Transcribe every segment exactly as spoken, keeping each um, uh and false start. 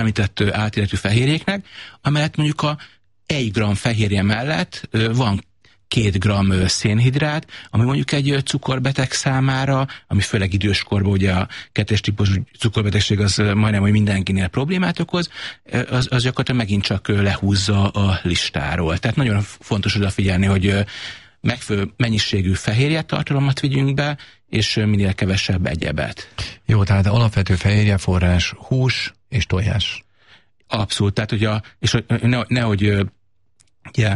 említett átéletű fehérjéknek, amellett mondjuk a egy gramm fehérje mellett van két gramm szénhidrát, ami mondjuk egy cukorbeteg számára, ami főleg időskorban, ugye a kettes típusú cukorbetegség az majdnem, hogy mindenkinél problémát okoz, az, az gyakorlatilag megint csak lehúzza a listáról. Tehát nagyon fontos odafigyelni, hogy megfelelő mennyiségű fehérjetartalmat vigyünk be, és minél kevesebb egyebet. Jó, tehát alapvető fehérjeforrás hús és tojás. Abszolút, tehát ugye, és ne, nehogy ugye,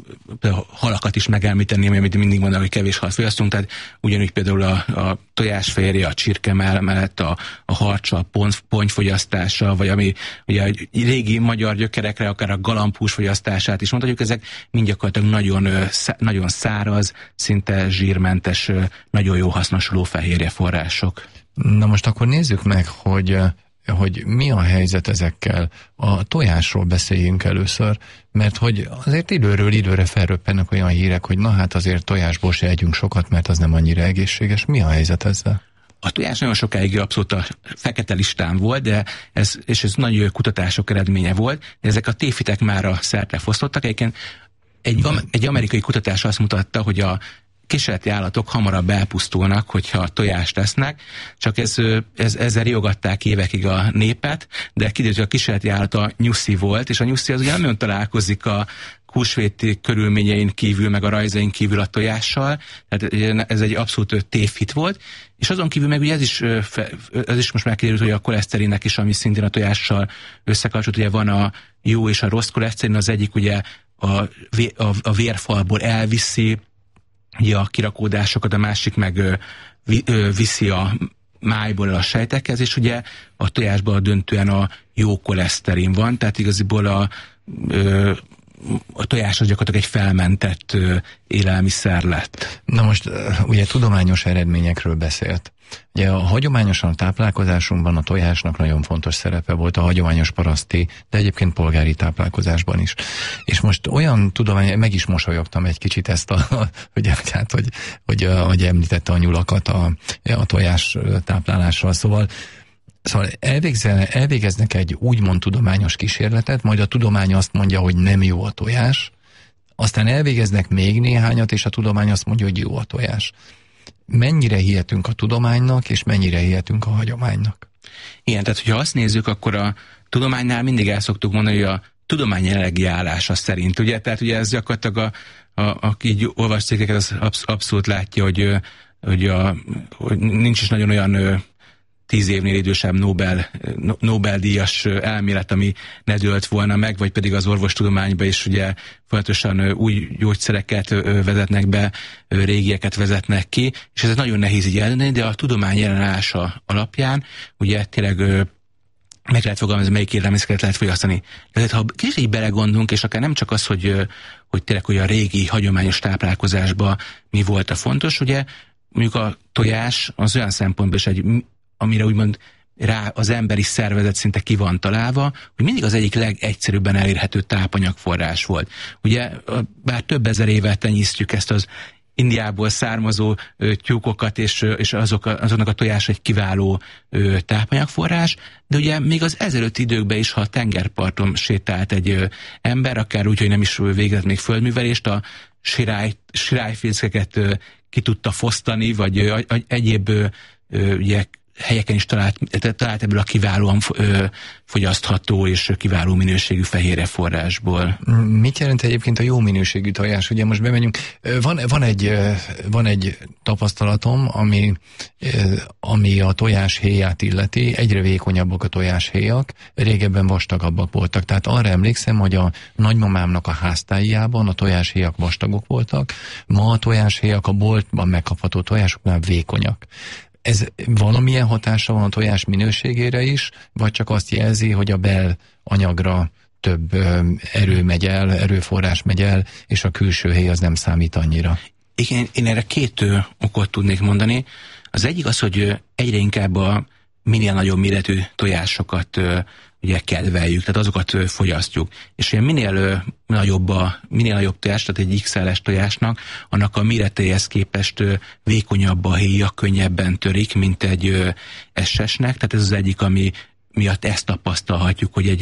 halakat is megemlíteni, amit mindig mondanak, hogy kevés halat fogyasztunk, tehát ugyanúgy például a, a tojásfehérje, a csirke mellett, a, a harcsa, a pont, pontyfogyasztása, vagy ami ugye a régi magyar gyökerekre, akár a galambhús fogyasztását is mondhatjuk, ezek mind gyakorlatilag nagyon, nagyon száraz, szinte zsírmentes, nagyon jó hasznosuló fehérjeforrások. Na most akkor nézzük meg, hogy hogy mi a helyzet ezekkel. A tojásról beszéljünk először, mert hogy azért időről időre felröppennek olyan hírek, hogy na hát azért tojásból se együnk sokat, mert az nem annyira egészséges. Mi a helyzet ezzel? A tojás nagyon sokáig abszolút a fekete listán volt, de ez, és ez nagy kutatások eredménye volt, de ezek a tévhitek már a szerte fosztottak. Egyébként egy, egy amerikai kutatás azt mutatta, hogy a kísérleti állatok hamarabb elpusztulnak, hogyha tojást esznek, csak ez, ez, ezzel riogatták évekig a népet, de kiderült, hogy a kísérleti állat a nyuszi volt, és a nyuszi az ugye nem nagyon találkozik a húsvéti körülményein kívül, meg a rajzain kívül a tojással, tehát ez egy abszolút tévhit volt, és azon kívül meg ugye ez is, ez is most megkiderült, hogy a koleszterinnek is, ami szintén a tojással összekapcsolt, ugye van a jó és a rossz koleszterin, az egyik ugye a, a, a vérfalból elviszi ugye a kirakódásokat, a másik meg ö, ö, viszi a májból a sejtekhez, és ugye a tojásban döntően a jó koleszterin van, tehát igaziból a, ö, a tojás az gyakorlatilag egy felmentett ö, élelmiszer lett. Na most ugye tudományos eredményekről beszélt. Ugye a hagyományosan a táplálkozásunkban a tojásnak nagyon fontos szerepe volt a hagyományos paraszti, de egyébként polgári táplálkozásban is. És most olyan tudomány, meg is mosolyogtam egy kicsit ezt a, hogy, hát, hogy, hogy, hogy említette a nyulakat a, a tojás táplálással, szóval Szóval elvégeznek egy úgymond tudományos kísérletet, majd a tudomány azt mondja, hogy nem jó a tojás, aztán elvégeznek még néhányat, és a tudomány azt mondja, hogy jó a tojás. Mennyire hihetünk a tudománynak, és mennyire hihetünk a hagyománynak? Igen, tehát hogyha azt nézzük, akkor a tudománynál mindig el szoktuk mondani, hogy a tudomány jelenlegi állása szerint, ugye? Tehát ugye ez gyakorlatilag, a, a, aki így olvas cikkeket, az absz- abszolút látja, hogy, hogy, a, hogy nincs is nagyon olyan tíz évnél idősebb Nobel, Nobel-díjas elmélet, ami ne dőlt volna meg, vagy pedig az orvostudományban is ugye folyamatosan új gyógyszereket vezetnek be, régieket vezetnek ki, és ez nagyon nehéz így eldönteni, de a tudomány jelenállása alapján ugye tényleg meg lehet fogalmazni, melyik élelmiszert lehet fogyasztani. Tehát ha kicsit így belegondolunk, és akár nem csak az, hogy, hogy tényleg hogy a régi, hagyományos táplálkozásban mi volt a fontos, ugye mondjuk a tojás az olyan szempontból is egy, amire úgymond rá az emberi szervezet szinte ki van találva, hogy mindig az egyik legegyszerűbben elérhető tápanyagforrás volt. Ugye, bár több ezer éve tenyésztjük ezt az Indiából származó ö, tyúkokat, és, és azok a, azoknak a tojás egy kiváló ö, tápanyagforrás, de ugye még az ezelőtti időkben is, ha a tengerparton sétált egy ö, ember, akár úgy, hogy nem is végzett még földművelést, a sirály, sirályfészkeket ö, ki tudta fosztani, vagy ö, egyéb ö, ö, ugye, helyeken is talált, talált ebből a kiválóan ö, fogyasztható és kiváló minőségű fehérjeforrásból. Mit jelent egyébként a jó minőségű tojás? Ugye most bemegyünk, van, van, egy, van egy tapasztalatom, ami, ami a tojáshéját illeti, egyre vékonyabbak a tojáshéjak, régebben vastagabbak voltak. Tehát arra emlékszem, hogy a nagymamámnak a háztájában a tojáshéjak vastagok voltak, ma a tojáshéjak a boltban megkapható tojásoknál vékonyak. Ez valamilyen hatása van a tojás minőségére is, vagy csak azt jelzi, hogy a belanyagra több erő megy el, erőforrás megy el, és a külső héj az nem számít annyira? Igen, én erre két ö, okot tudnék mondani. Az egyik az, hogy egyre inkább a minél nagyobb méretű tojásokat ö, ugye kedveljük, tehát azokat ö, fogyasztjuk. És ugye minél ö, nagyobb a, minél nagyobb tojás, tehát egy iksz el-es tojásnak, annak a méretéhez képest ö, vékonyabb a héja, könnyebben törik, mint egy ö, es esnek, tehát ez az egyik, ami miatt ezt tapasztalhatjuk, hogy egy